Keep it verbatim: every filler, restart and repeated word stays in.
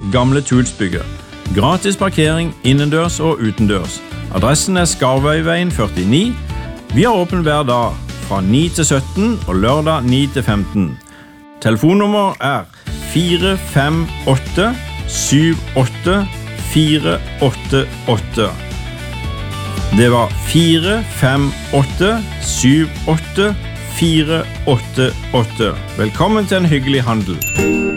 Gamle Tulsbygget. Gratis parkering innendørs og utendørs. Adressen er Skarvøyveien førtini. Vi har åpen hver dag fra ni til sytten og lørdag ni til femten. Telefonnummer er fire fem åtte syv åtte fire åtte åtte. Det var fire fem åtte syv åtte fire åtte åtte. Velkommen til en hyggelig handel.